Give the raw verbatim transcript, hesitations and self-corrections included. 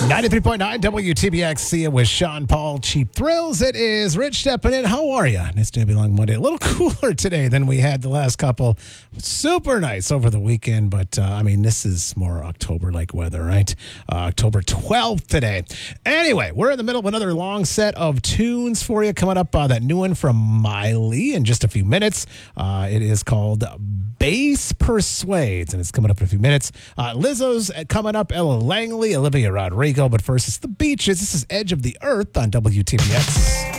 ninety-three point nine W T B X. See you with Sean Paul. Cheap Thrills. It is Rich stepping in. How are you? Nice to be long Monday. A little cooler today than we had the last couple. Super nice over the weekend, but uh, I mean, this is more October-like weather, right? Uh, October twelfth today. Anyway, we're in the middle of another long set of tunes for you. Coming up, uh, that new one from Miley in just a few minutes. Uh, it is called Bass Persuades, and it's coming up in a few minutes. Uh, Lizzo's coming up, Ella Langley, Olivia Rodrigo, but first it's the Beaches. This is Edge of the Earth on W T B X.